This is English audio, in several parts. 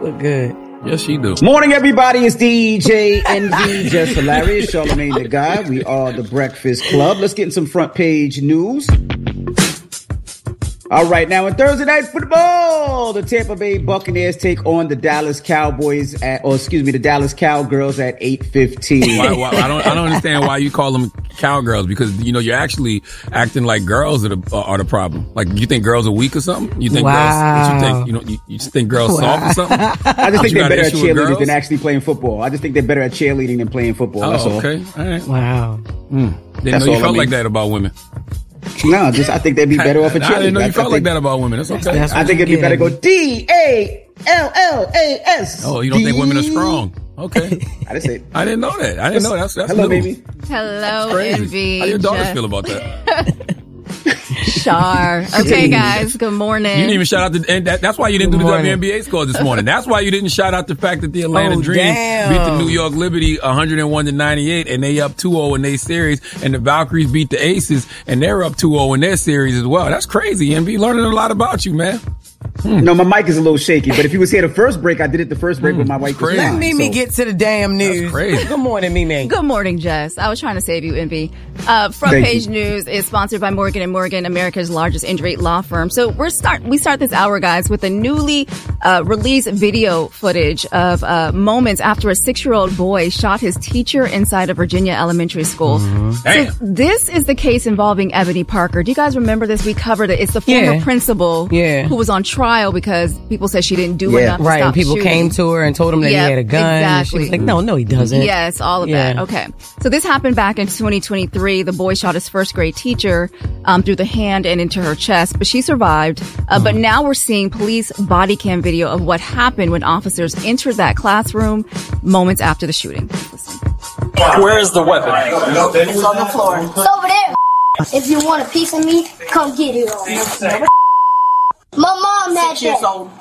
look good. Yes, she do. Morning, everybody. It's DJ NV, Just Hilarious, Charlamagne the Guy. We are the Breakfast Club. Let's get in some front page news. All right, now in Thursday Night Football, the Tampa Bay Buccaneers take on the Dallas Cowboys the Dallas Cowgirls at 8:15. Why, I don't understand why you call them cowgirls, because you're actually acting like girls are the problem. Like, you think girls are weak or something? You think you think girls soft or something? I just think they're better at cheerleading than actually playing football. I just think they're better at cheerleading than playing football. Oh, that's all. Okay. All right. Wow. Didn't know you felt like that about women. No, I think they'd be better off at cheerleading. I didn't know you felt like that about women. That's okay. I think it'd be better to go DALLAS. Oh, you don't think women are strong? Okay. I didn't say. I didn't know that. I didn't know that's hello, new. baby. Hello, Crazy. Envy. How your daughters feel about that? Shar. Okay, guys. Good morning. You didn't even shout out that's why you didn't do the WNBA score this morning. That's why you didn't shout out the fact that the Atlanta Dream beat the New York Liberty 101-98, and they up 2-0 in their series, and the Valkyries beat the Aces, and they're up 2-0 in their series as well. That's crazy, Envy. Learning a lot about you, man. No, my mic is a little shaky, but if you was here the first break, I did it the first break with my wife. Let Mimi get to the damn news. That's crazy. Good morning, Mimi. Good morning, Jess. I was trying to save you, Envy. Front page news is sponsored by Morgan & Morgan, America's largest injury law firm. So we start this hour, guys, with a newly released video footage of moments after a 6-year-old boy shot his teacher inside a Virginia elementary school. So this is the case involving Ebony Parker. Do you guys remember this? We covered it. It's the former principal who was on trial because people said she didn't do enough to stop and people shooting. came to her and told him that he had a gun. Exactly. She was like, no, he doesn't. Yes, all of that. Okay. So this happened back in 2023. The boy shot his first grade teacher through the hand and into her chest, but she survived. But now we're seeing police body cam video of what happened when officers entered that classroom moments after the shooting. Listen. Where is the weapon? It's on the floor. It's over there. If you want a piece of me, come get it. My mom had 6 years that. old.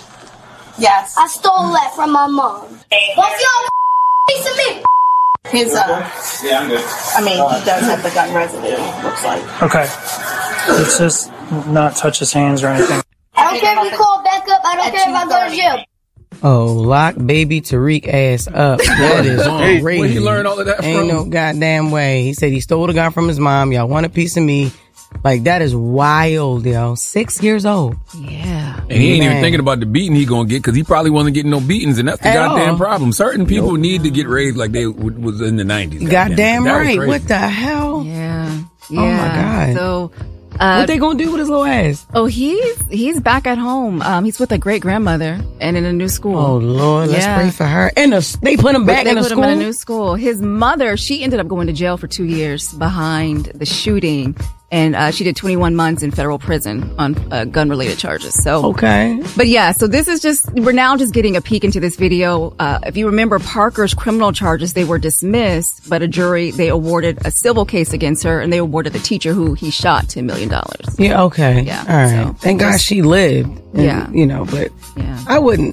Yes. I stole that from my mom. What's your piece of me? His, Yeah, I'm good. I mean, he does have the gun residue, looks like. Okay. Let's just not touch his hands or anything. I don't care if you call back up. I don't care if I go to jail. Oh, lock baby Tariq ass up. That is crazy. Where he learned all of that from? Ain't no goddamn way. He said he stole the gun from his mom. Y'all want a piece of me. Like, that is wild, yo. 6 years old. Yeah. And he ain't even thinking about the beating he gonna get, because he probably wasn't getting no beatings, and that's the goddamn problem. Certain people need to get raised like they was in the 90s. Goddamn right. What the hell? Yeah. Oh, my God. So... what they gonna do with his little ass? Oh, he's back at home. He's with a great grandmother and in a new school. Oh Lord, let's pray for her. And they put him back in a school. They put him in a new school. His mother, she ended up going to jail for 2 years behind the shooting, and she did 21 months in federal prison on gun-related charges. So okay, but yeah, so this is we're now just getting a peek into this video. If you remember, Parker's criminal charges, they were dismissed, but a jury, they awarded a civil case against her, and they awarded the teacher who he shot $10 million. Yeah, okay. Yeah. All right. So, thank God she lived. And, yeah. But I wouldn't.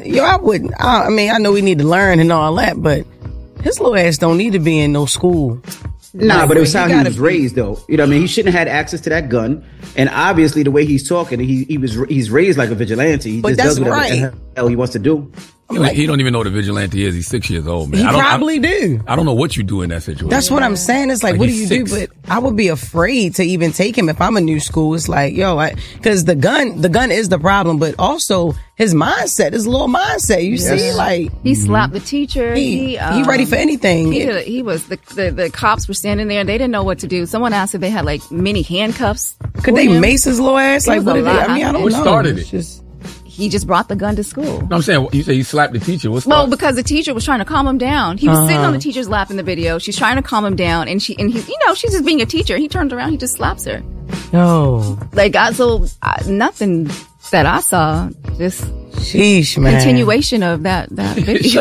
I mean, I know we need to learn and all that, but his little ass don't need to be in no school. Nah, but it was how he was raised, though. You know what I mean? He shouldn't have had access to that gun. And obviously, the way he's talking, he's raised like a vigilante. He just does whatever the hell he wants to do. He don't even know what a vigilante is. He's 6 years old, man. He probably do. I don't know what you do in that situation. That's what I'm saying. It's like what do you do? But I would be afraid to even take him if I'm a new school. It's like, because the gun is the problem, but also his mindset, his little mindset. You see, like he slapped the teacher. He ready for anything. He was the cops were standing there. They didn't know what to do. Someone asked if they had like mini handcuffs. Could they mace his little ass? Like what did they? I mean, I don't know. What started it? He just brought the gun to school. No, I'm saying, you say he slapped the teacher. Well, because the teacher was trying to calm him down. He was sitting on the teacher's lap in the video. She's trying to calm him down, and she's just being a teacher. He turns around, he just slaps her. No. Nothing that I saw. Just sheesh, man. Continuation of that video.